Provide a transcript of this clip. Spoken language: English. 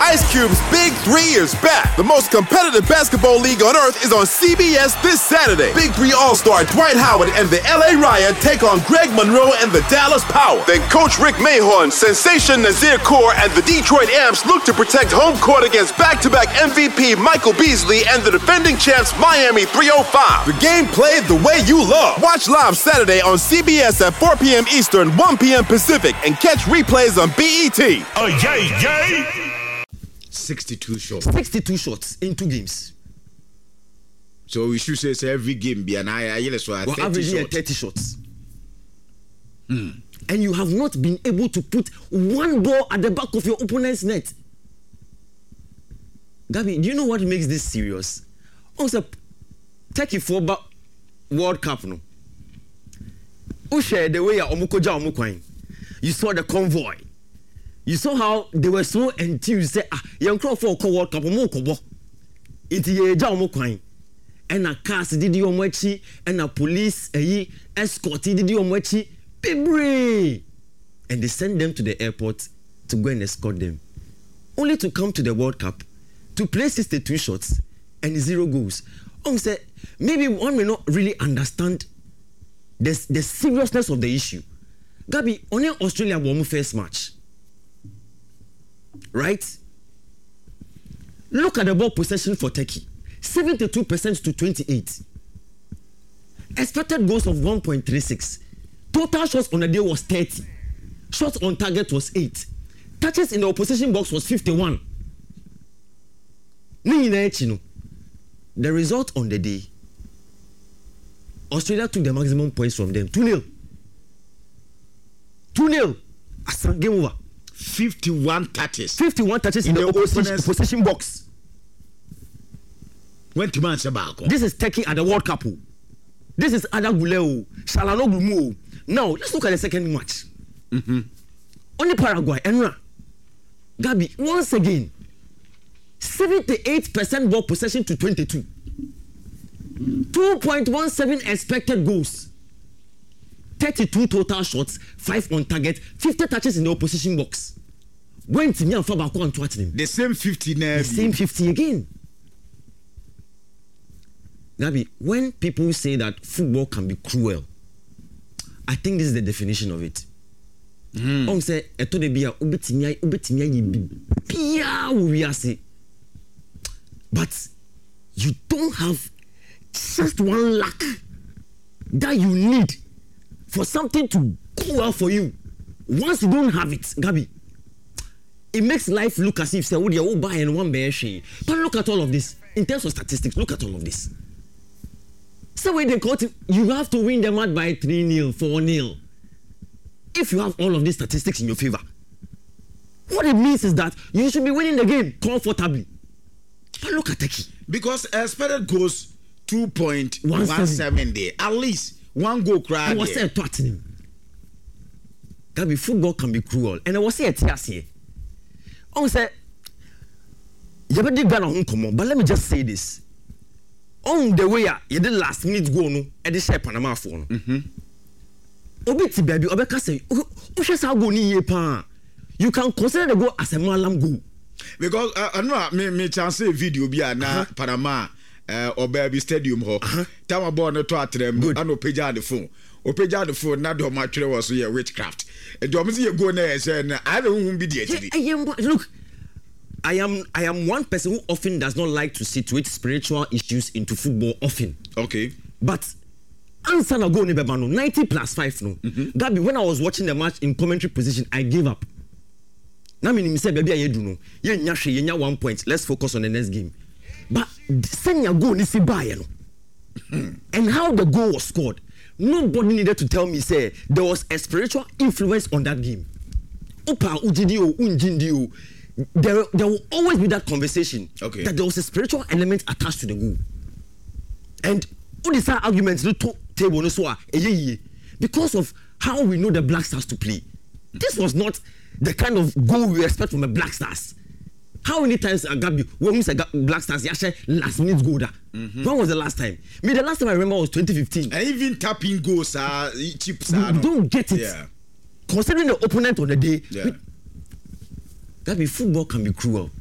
Ice Cube's Big 3 is back. The most competitive basketball league on earth is on CBS this Saturday. Big 3 All-Star Dwight Howard and the LA Riot take on Greg Monroe and the Dallas Power. Then Coach Rick Mahorn, Sensation Nazir Kaur, and the Detroit Amps look to protect home court against back-to-back MVP Michael Beasley and the defending champs Miami 305. The game played the way you love. Watch live Saturday on CBS at 4 p.m. Eastern, 1 p.m. Pacific, and catch replays on BET. Oh, yay! 62 shots. 62 shots in 2 games. So we should say every game be an averaging 30 shots. And you have not been able to put one ball at the back of your opponent's net. Gabi, do you know what makes this serious? Also, Turkey for World Cup no. The way you saw the convoy. You saw how they were so enthused. Say, young crowd for World Cup, it's and a cars did you mochi, and a police escort did you mochi, baby. And they send them to the airport to go and escort them, only to come to the World Cup to play 62 shots and 0 goals. Say maybe one may not really understand the seriousness of the issue. Gabi, on Australia won first match. Right? Look at the ball possession for Turkey. 72% to 28. Expected goals of 1.36. Total shots on the day was 30. Shots on target was 8. Touches in the opposition box was 51. The result on the day, Australia took the maximum points from them. 2-0. 2-0. Game over. 51 touches. 51 touches in the opposition box. When to match about. This is Turkey at the World Cup. This is Ada Guleo, Shalanoglu. Now let's look at the second match. Only Paraguay, Enra. Gabi, once again, 78% ball possession to 22. 2.17 expected goals. 32 total shots, 5 on target, 50 touches in the opposition box. When to me and Fabako and Twatting. The same 50 now. The same 50 again. Gabi, when people say that football can be cruel, I think this is the definition of it. Say, but you don't have just one luck that you need for something to go well for you. Once you don't have it, Gabi, it makes life look as if say, oh, you buy and one bear share. But look at all of this. In terms of statistics, look at all of this. So when they caught it, you have to win the match by 3-0, 4-0. If you have all of these statistics in your favor, what it means is that you should be winning the game comfortably. But look at Turkey. Because expected goals 2.17 there. At least one goal cry. I was saying Tottenham. Gabi, football can be cruel. And I was saying here. I say, you better get on come on, but let me just say this. On the way, you did last minute go no, at the share Panama phone. Obeti baby, Obeka say, you can consider the goal as a malam goal. Because I know me chance video be na Panama or baby stadium ho. Time about no to atrem and opeja the phone. Opeja the phone na do match was here witchcraft. And do me go na say I don't be there. Look, I am one person who often does not like to situate spiritual issues into football often. Okay. But answer na go ni bebano 90 plus 5 no. Gabi, when I was watching the match in commentary position, I gave up. Now me say baby I do no. Ye nya hwe ye nya 1 point. Let's focus on the next game. But send your goal ni si buy no. And how the goal was scored. Nobody needed to tell me say there was a spiritual influence on that game. Opa ujidio unjindio. There will always be that conversation that there was a spiritual element attached to the goal. And all these arguments no table no so because of how we know the Black Stars to play. This was not the kind of goal we expect from a Black Stars. How many times Gabi when we say Black Stars last minute goal that? When was the last time? The last time I remember was 2015. And even tapping goals are cheap. You don't get it. Yeah. Considering the opponent on the day. Yeah. Gabi, football can be cruel.